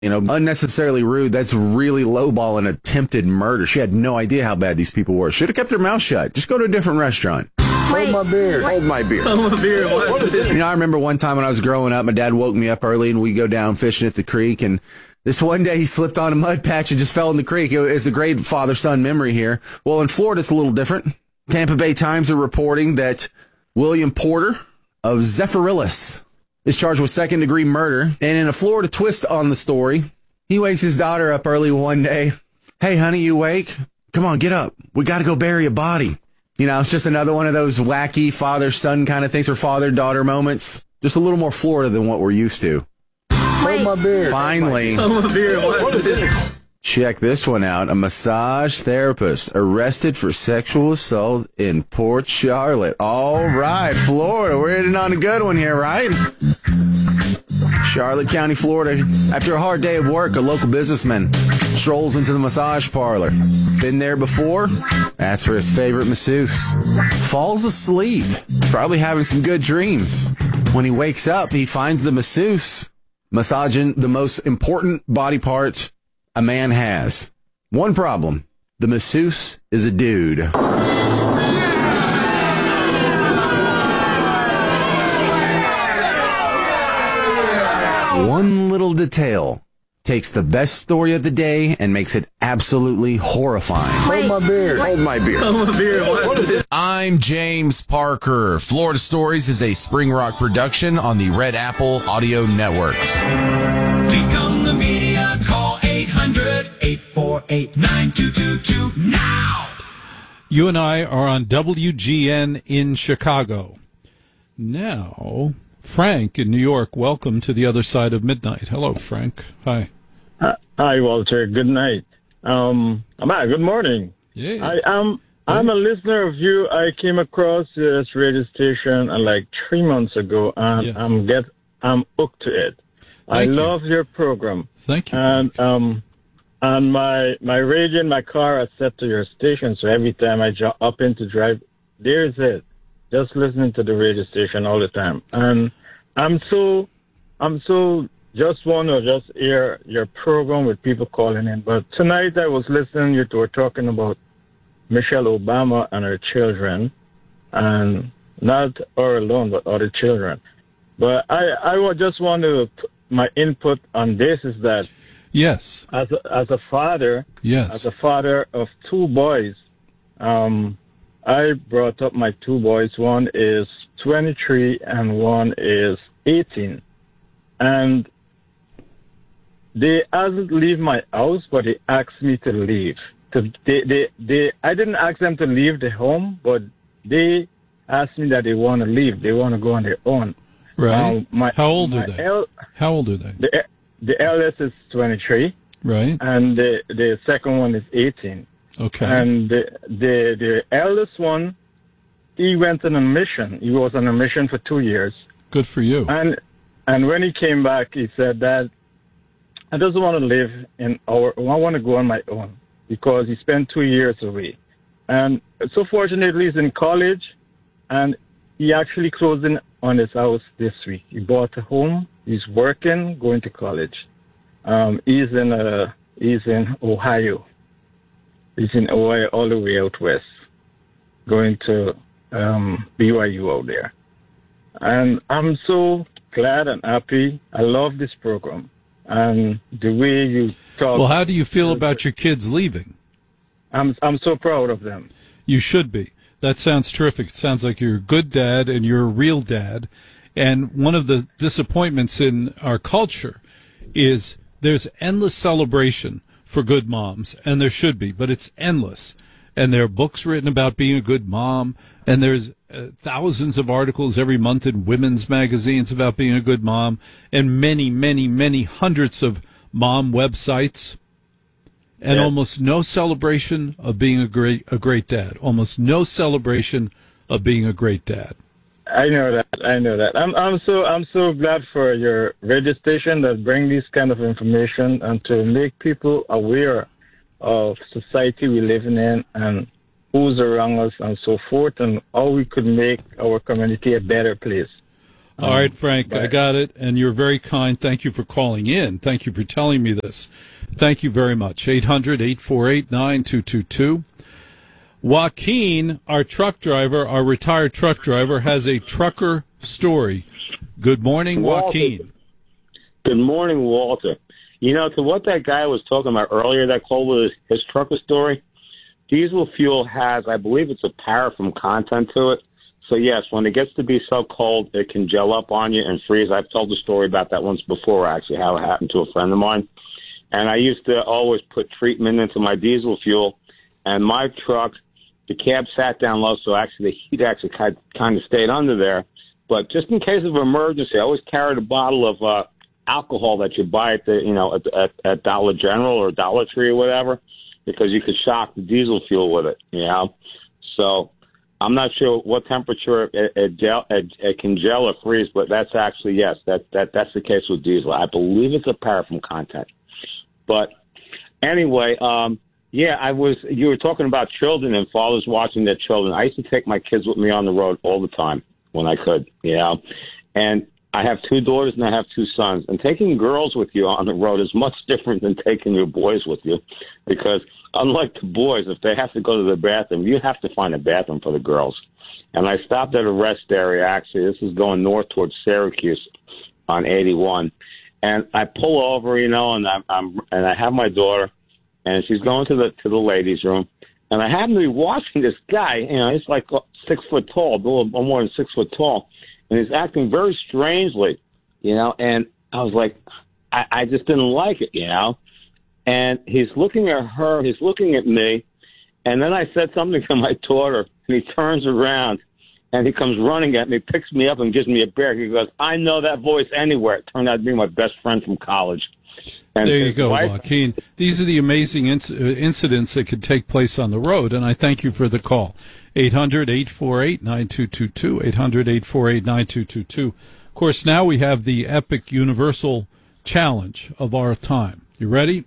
unnecessarily rude. That's really lowballing attempted murder. She had no idea how bad these people were. Should have kept her mouth shut. Just go to a different restaurant. Hold my beer. Hold my beer. Hold my beer. I remember one time when I was growing up, my dad woke me up early and we go down fishing at the creek. And this one day he slipped on a mud patch and just fell in the creek. It's a great father-son memory here. Well, in Florida, it's a little different. Tampa Bay Times are reporting that William Porter of Zephyrillis is charged with second-degree murder. And in a Florida twist on the story, he wakes his daughter up early one day. Hey, honey, you awake? Come on, get up. We got to go bury a body. It's just another one of those wacky father-son kind of things or father-daughter moments. Just a little more Florida than what we're used to. Hold my beer. Finally. Hold my beer. Check this one out. A massage therapist arrested for sexual assault in Port Charlotte. All right, Florida. We're hitting on a good one here, right? Charlotte County, Florida. After a hard day of work, a local businessman strolls into the massage parlor. Been there before? Asks for his favorite masseuse. Falls asleep. Probably having some good dreams. When he wakes up, he finds the masseuse massaging the most important body part a man has. One problem. The masseuse is a dude. One little detail takes the best story of the day and makes it absolutely horrifying. Hold my beer. Hold my beer. Hold my beer. I'm James Parker. Florida Stories is a Spring Rock production on the Red Apple Audio Networks. Become the media. Call 800-848-9222 now. You and I are on WGN in Chicago. Now, Frank in New York, welcome to the other side of midnight. Hello, Frank. Hi. Hi, Walter. Good night. Good morning. Yeah. I'm a listener of you. I came across this radio station like 3 months ago, and Yes. I'm hooked to it. I love your program. Thank you. And my radio in my car is set to your station, so every time I jump up into drive, there's it. Just listening to the radio station all the time. And I'm so just want to just hear your program with people calling in. But tonight I was listening, you were talking about Michelle Obama and her children, and not her alone, but other children. But I would just want to put my input on this is that Yes. as a father, Yes. as a father of two boys, I brought up my two boys. One is 23 and one is 18. And they hasn't leave my house, but they asked me to leave. I didn't ask them to leave the home, but they asked me that they want to leave. They want to go on their own. Right. How old are they? How old are they? The eldest is 23. Right. And the second one is 18. Okay. And the eldest one, he went on a mission. He was on a mission for 2 years. Good for you. And when he came back, he said that I just want to live I want to go on my own, because he spent 2 years away. And so fortunately, he's in college, and he actually closed in on his house this week. He bought a home. He's working, going to college. He's in Ohio. He's in Ohio, all the way out west, going to BYU out there. And I'm so glad and happy. I love this program. And the way you talk. Well, how do you feel about your kids leaving? I'm so proud of them. You should be. That sounds terrific. It sounds like you're a good dad and you're a real dad. And one of the disappointments in our culture is there's endless celebration for good moms, and there should be, but it's endless. And there are books written about being a good mom, and there's thousands of articles every month in women's magazines about being a good mom, and many, many, many hundreds of mom websites, and almost no celebration of being a great dad. Almost no celebration of being a great dad. I know that. I'm so glad for your radio station that bring this kind of information and to make people aware of society we're living in and who's around us and so forth, and how we could make our community a better place. All right, Frank, I got it, and you're very kind. Thank you for calling in. Thank you for telling me this. Thank you very much. 800-848-9222. Joaquin, our retired truck driver, has a trucker story. Good morning, Joaquin. Good morning, Walter. You know, to what that guy was talking about earlier, that called with his trucker story, diesel fuel has, I believe it's a paraffin content to it. So, yes, when it gets to be so cold, it can gel up on you and freeze. I've told the story about that once before, actually, how it happened to a friend of mine. And I used to always put treatment into my diesel fuel. And my truck, the cab sat down low, so actually the heat actually kind of stayed under there. But just in case of emergency, I always carried a bottle of alcohol that you buy at the at Dollar General or Dollar Tree or whatever, because you could shock the diesel fuel with it. So I'm not sure what temperature it can gel or freeze, but that's actually that's the case with diesel. I believe it's a paraffin content. But anyway, you were talking about children and fathers watching their children. I used to take my kids with me on the road all the time when I could, and I have 2 daughters and I have 2 sons. And taking girls with you on the road is much different than taking your boys with you, because unlike the boys, if they have to go to the bathroom, you have to find a bathroom for the girls. And I stopped at a rest area. Actually, this is going north towards Syracuse on 81. And I pull over, and I have my daughter, and she's going to the ladies' room. And I happen to be watching this guy. He's like 6 foot tall, a little more than 6 foot tall. And he's acting very strangely, and I was like, I just didn't like it, And he's looking at her, he's looking at me, and then I said something to my daughter, and he turns around, and he comes running at me, picks me up, and gives me a bear. He goes, I know that voice anywhere. It turned out to be my best friend from college. And there you go, Joaquin. These are the amazing incidents that could take place on the road, and I thank you for the call. 800-848-9222, 800-848-9222. Of course, now we have the epic universal challenge of our time. You ready?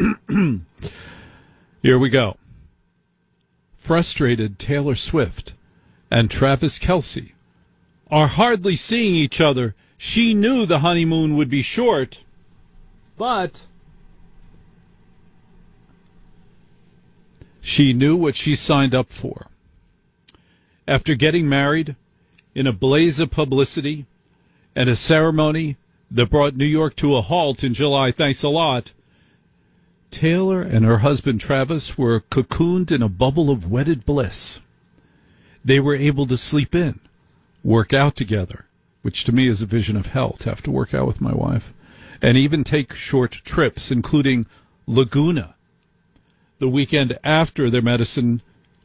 Here we go. Frustrated Taylor Swift and Travis Kelce are hardly seeing each other. She knew the honeymoon would be short, but she knew what she signed up for. After getting married in a blaze of publicity and a ceremony that brought New York to a halt in July, thanks a lot, Taylor and her husband Travis were cocooned in a bubble of wedded bliss. They were able to sleep in, work out together, which to me is a vision of hell, to have to work out with my wife, and even take short trips, including Laguna, the weekend after their Madison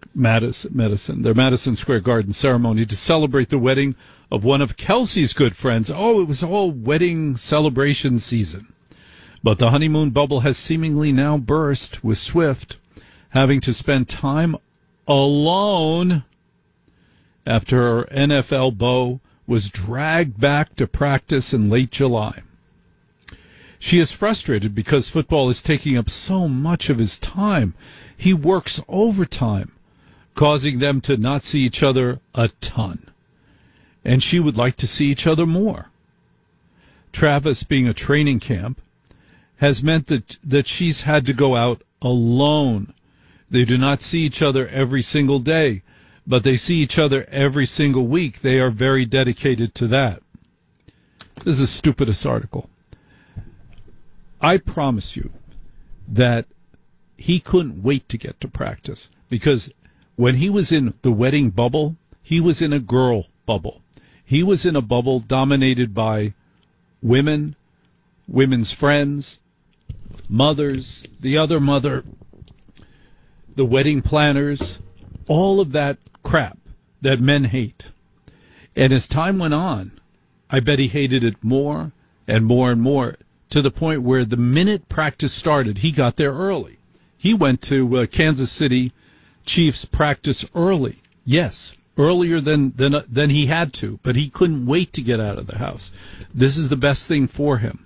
Square Garden ceremony to celebrate the wedding of one of Kelsey's good friends. Oh, it was all wedding celebration season. But the honeymoon bubble has seemingly now burst, with Swift having to spend time alone after her NFL beau was dragged back to practice in late July. She is frustrated because football is taking up so much of his time. He works overtime, causing them to not see each other a ton. And she would like to see each other more. Travis, being a training camp, has meant that she's had to go out alone. They do not see each other every single day, but they see each other every single week. They are very dedicated to that. This is the stupidest article. I promise you that he couldn't wait to get to practice, because when he was in the wedding bubble, he was in a girl bubble. He was in a bubble dominated by women, women's friends, mothers, the other mother, the wedding planners, all of that crap that men hate. And as time went on, I bet he hated it more and more and more, to the point where the minute practice started, he got there early. He went to Kansas City Chiefs practice early. Yes, earlier than he had to, but he couldn't wait to get out of the house. This is the best thing for him.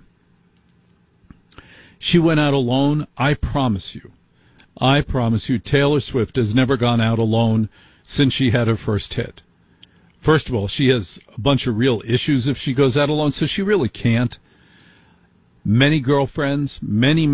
She went out alone. I promise you, Taylor Swift has never gone out alone since she had her first hit. First of all, she has a bunch of real issues if she goes out alone, so she really can't. Many girlfriends, many